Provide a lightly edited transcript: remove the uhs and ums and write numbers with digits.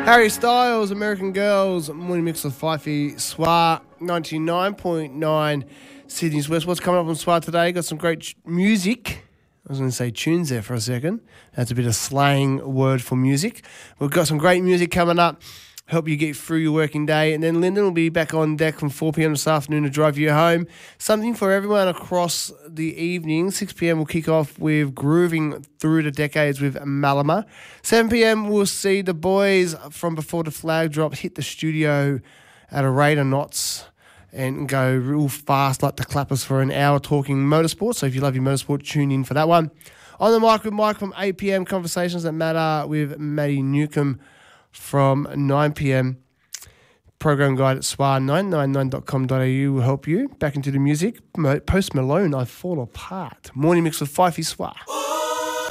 Harry Styles, American Girls, morning mix with Fifey, SWA 99.9 Sydney's West. What's coming up on SWA today? Got some great music. I was going to say tunes there for a second. That's a bit of slang word for music. We've got some great music coming up. Help you get through your working day. And then Lyndon will be back on deck from 4 p.m. this afternoon to drive you home. Something for everyone across the evening. 6 p.m. we'll kick off with Grooving Through the Decades with Malama. 7 p.m. we'll see the boys from Before the Flag Drop hit the studio at a rate of knots and go real fast like the Clappers for an hour talking motorsport. So if you love your motorsport, tune in for that one. On the mic with Mike from 8 p.m. Conversations That Matter with Maddie Newcomb from 9 p.m. Program guide at swa999.com.au will help you. Back into the music. Post Malone, I Fall Apart. Morning mix with Fifey SWA.